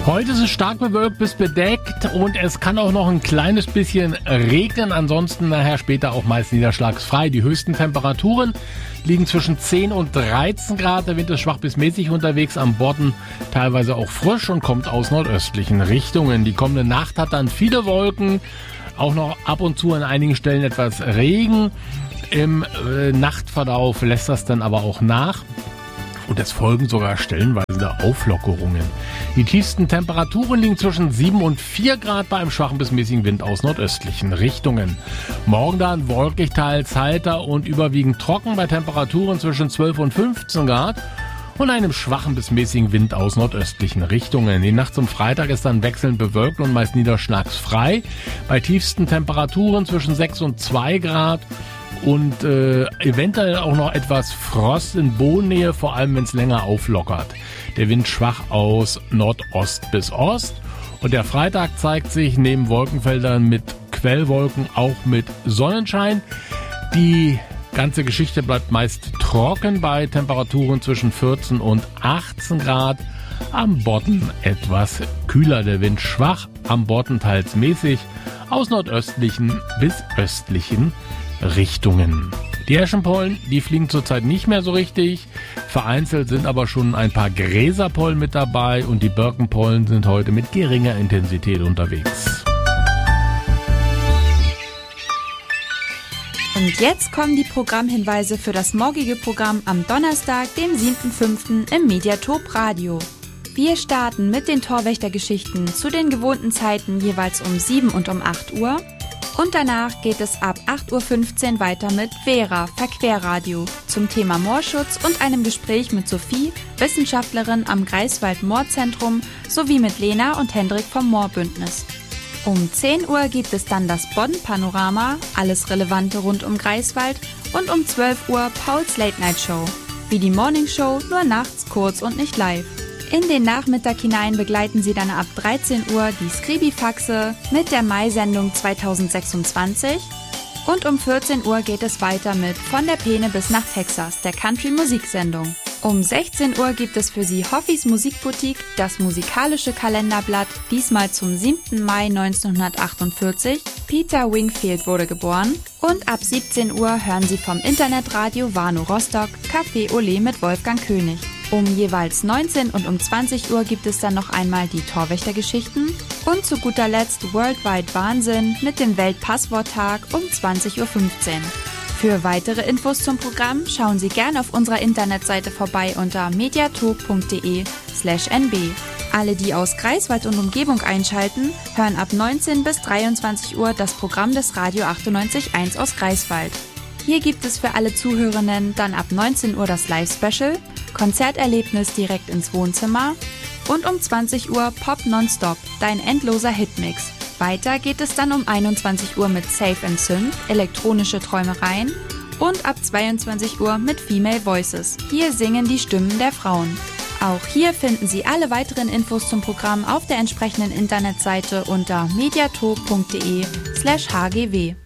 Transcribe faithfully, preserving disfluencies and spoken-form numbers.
Heute ist es stark bewölkt bis bedeckt und es kann auch noch ein kleines bisschen regnen. Ansonsten nachher später auch meist niederschlagsfrei. Die höchsten Temperaturen liegen zwischen zehn und dreizehn Grad. Der Wind ist schwach bis mäßig unterwegs, am Bodden teilweise auch frisch und kommt aus nordöstlichen Richtungen. Die kommende Nacht hat dann viele Wolken, auch noch ab und zu an einigen Stellen etwas Regen. Im äh, Nachtverlauf lässt das dann aber auch nach. Und es folgen sogar stellenweise Auflockerungen. Die tiefsten Temperaturen liegen zwischen sieben und vier Grad bei einem schwachen bis mäßigen Wind aus nordöstlichen Richtungen. Morgen dann wolkig, teils heiter und überwiegend trocken bei Temperaturen zwischen zwölf und fünfzehn Grad und einem schwachen bis mäßigen Wind aus nordöstlichen Richtungen. Die Nacht zum Freitag ist dann wechselnd bewölkt und meist niederschlagsfrei. Bei tiefsten Temperaturen zwischen sechs und zwei Grad. Und äh, eventuell auch noch etwas Frost in Bodennähe, vor allem wenn es länger auflockert. Der Wind schwach aus Nordost bis Ost. Und der Freitag zeigt sich neben Wolkenfeldern mit Quellwolken auch mit Sonnenschein. Die ganze Geschichte bleibt meist trocken bei Temperaturen zwischen vierzehn und achtzehn Grad. Am Bodden etwas kühler, der Wind schwach, am Bodden teils mäßig, aus nordöstlichen bis östlichen Richtungen. Die Eschenpollen, die fliegen zurzeit nicht mehr so richtig. Vereinzelt sind aber schon ein paar Gräserpollen mit dabei und die Birkenpollen sind heute mit geringer Intensität unterwegs. Und jetzt kommen die Programmhinweise für das morgige Programm am Donnerstag, dem siebten fünften im Mediatop Radio. Wir starten mit den Torwächtergeschichten zu den gewohnten Zeiten jeweils um sieben und um acht Uhr. Und danach geht es ab acht Uhr fünfzehn weiter mit Vera, Verquerradio, zum Thema Moorschutz und einem Gespräch mit Sophie, Wissenschaftlerin am Greifswald-Moorzentrum, sowie mit Lena und Hendrik vom Moorbündnis. Um zehn Uhr gibt es dann das Bodden-Panorama, alles Relevante rund um Greifswald, und um zwölf Uhr Pauls Late-Night-Show, wie die Morning-Show, nur nachts, kurz und nicht live. In den Nachmittag hinein begleiten Sie dann ab dreizehn Uhr die Skribifaxe mit der Mai-Sendung zweitausendsechsundzwanzig und um vierzehn Uhr geht es weiter mit Von der Peene bis nach Texas, der Country-Musiksendung. Um sechzehn Uhr gibt es für Sie Hoffis Musikboutique, das musikalische Kalenderblatt, diesmal zum siebten Mai neunzehnhundertachtundvierzig. Peter Wingfield wurde geboren. Und ab siebzehn Uhr hören Sie vom Internetradio Warnow Rostock Café Olé mit Wolfgang König. Um jeweils neunzehn und um zwanzig Uhr gibt es dann noch einmal die Torwächtergeschichten und zu guter Letzt Worldwide Wahnsinn mit dem Weltpassworttag um zwanzig Uhr fünfzehn. Für weitere Infos zum Programm schauen Sie gerne auf unserer Internetseite vorbei unter mediatop.de slash nb. Alle, die aus Greifswald und Umgebung einschalten, hören ab neunzehn bis dreiundzwanzig Uhr das Programm des Radio achtundneunzig Komma eins aus Greifswald. Hier gibt es für alle Zuhörenden dann ab neunzehn Uhr das Live-Special, Konzerterlebnis direkt ins Wohnzimmer und um zwanzig Uhr Pop Nonstop, dein endloser Hitmix. Weiter geht es dann um einundzwanzig Uhr mit Safe and Synth, elektronische Träumereien und ab zweiundzwanzig Uhr mit Female Voices. Hier singen die Stimmen der Frauen. Auch hier finden Sie alle weiteren Infos zum Programm auf der entsprechenden Internetseite unter mediatop.de slash hgw.